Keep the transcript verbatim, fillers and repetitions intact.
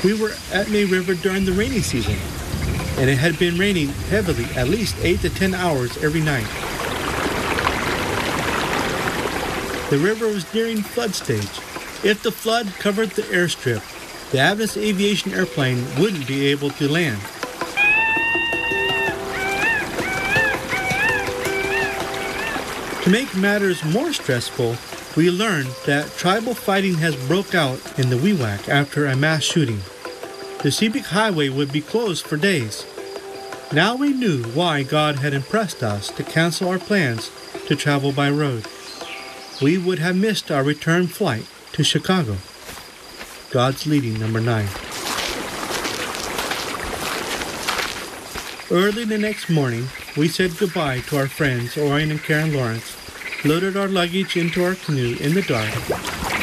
We were at May River during the rainy season, and it had been raining heavily at least eight to ten hours every night. The river was nearing flood stage. If the flood covered the airstrip, the Adventist Aviation airplane wouldn't be able to land. To make matters more stressful, we learned that tribal fighting has broke out in the Wewak after a mass shooting. The Sebek Highway would be closed for days. Now we knew why God had impressed us to cancel our plans to travel by road. We would have missed our return flight to Chicago. God's leading, number nine. Early the next morning, we said goodbye to our friends Orion and Karen Lawrence, loaded our luggage into our canoe in the dark,